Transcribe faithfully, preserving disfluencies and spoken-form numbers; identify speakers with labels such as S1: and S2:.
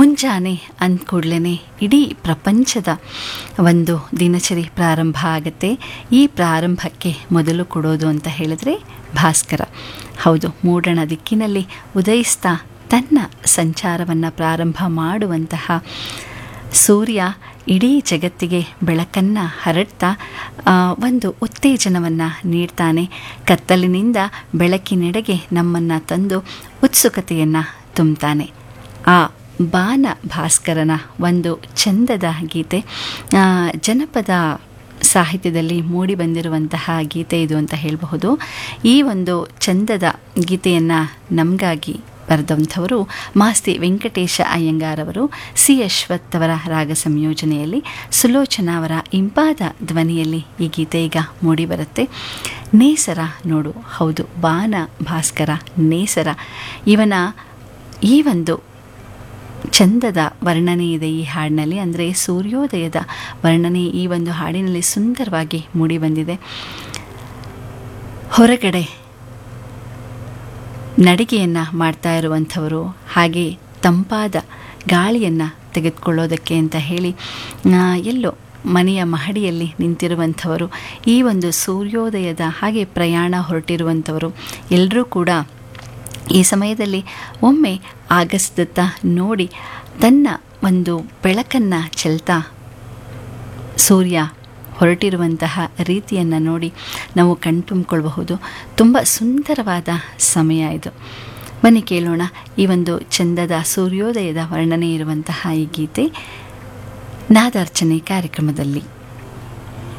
S1: ಮುಂಜಾನೆ ಅಂದ್ಕೂಡ್ಲೇ ಇಡೀ ಪ್ರಪಂಚದ ಒಂದು ದಿನಚರಿ ಪ್ರಾರಂಭ ಆಗುತ್ತೆ. ಈ ಪ್ರಾರಂಭಕ್ಕೆ ಮೊದಲು ಕೊಡೋದು ಅಂತ ಹೇಳಿದ್ರೆ ಭಾಸ್ಕರ. ಹೌದು, ಮೂಡಣ ದಿಕ್ಕಿನಲ್ಲಿ ಉದಯಿಸ್ತಾ ತನ್ನ ಸಂಚಾರವನ್ನು ಪ್ರಾರಂಭ ಮಾಡುವಂತಹ ಸೂರ್ಯ ಇಡೀ ಜಗತ್ತಿಗೆ ಬೆಳಕನ್ನು ಹರಡ್ತಾ ಒಂದು ಉತ್ತೇಜನವನ್ನು ನೀಡ್ತಾನೆ. ಕತ್ತಲಿನಿಂದ ಬೆಳಕಿನೆಡೆಗೆ ನಮ್ಮನ್ನು ತಂದು ಉತ್ಸುಕತೆಯನ್ನು ತುಂಬ್ತಾನೆ. ಆ ಬಾನ ಭಾಸ್ಕರನ ಒಂದು ಚಂದದ ಗೀತೆ, ಜನಪದ ಸಾಹಿತ್ಯದಲ್ಲಿ ಮೂಡಿ ಬಂದಿರುವಂತಹ ಗೀತೆ ಇದು ಅಂತ ಹೇಳಬಹುದು. ಈ ಒಂದು ಚಂದದ ಗೀತೆಯನ್ನು ನಮಗಾಗಿ ಬರೆದಂಥವರು ಮಾಸ್ತಿ ವೆಂಕಟೇಶ ಅಯ್ಯಂಗಾರವರು. ಸಿ ಅಶ್ವಥ್ ಅವರ ರಾಗ ಸಂಯೋಜನೆಯಲ್ಲಿ ಸುಲೋಚನಾ ಅವರ ಇಂಪಾದ ಧ್ವನಿಯಲ್ಲಿ ಈ ಗೀತೆ ಈಗ ಮೂಡಿಬರುತ್ತೆ. ನೇಸರ ನೋಡು, ಹೌದು, ಬಾನ ಭಾಸ್ಕರ ನೇಸರ, ಇವನ ಈ ಒಂದು ಚಂದದ ವರ್ಣನೆ ಇದೆ ಈ ಹಾಡಿನಲ್ಲಿ. ಅಂದರೆ ಸೂರ್ಯೋದಯದ ವರ್ಣನೆ ಈ ಒಂದು ಹಾಡಿನಲ್ಲಿ ಸುಂದರವಾಗಿ ಮೂಡಿಬಂದಿದೆ. ಹೊರಗಡೆ ನಡಿಗೆಯನ್ನು ಮಾಡ್ತಾ ಇರುವಂಥವರು, ಹಾಗೆ ತಂಪಾದ ಗಾಳಿಯನ್ನು ತೆಗೆದುಕೊಳ್ಳೋದಕ್ಕೆ ಅಂತ ಹೇಳಿ ಎಲ್ಲೋ ಮನೆಯ ಮಹಡಿಯಲ್ಲಿ ನಿಂತಿರುವಂಥವರು, ಈ ಒಂದು ಸೂರ್ಯೋದಯದ ಹಾಗೆ ಪ್ರಯಾಣ ಹೊರಟಿರುವಂಥವರು ಎಲ್ಲರೂ ಕೂಡ ಈ ಸಮಯದಲ್ಲಿ ಒಮ್ಮೆ ಆಗಸದತ್ತ ನೋಡಿ ತನ್ನ ಒಂದು ಬೆಳಕನ್ನು ಚೆಲ್ತಾ ಸೂರ್ಯ ಹೊರಟಿರುವಂತಹ ರೀತಿಯನ್ನು ನೋಡಿ ನಾವು ಕಣ್ತುಂಬಿಕೊಳ್ಬಹುದು. ತುಂಬ ಸುಂದರವಾದ ಸಮಯ ಇದು. ಬನ್ನಿ ಕೇಳೋಣ ಈ ಒಂದು ಚಂದದ ಸೂರ್ಯೋದಯದ ವರ್ಣನೆ ಇರುವಂತಹ ಈ ಗೀತೆ ನಾದಾರ್ಚನೆ ಕಾರ್ಯಕ್ರಮದಲ್ಲಿ.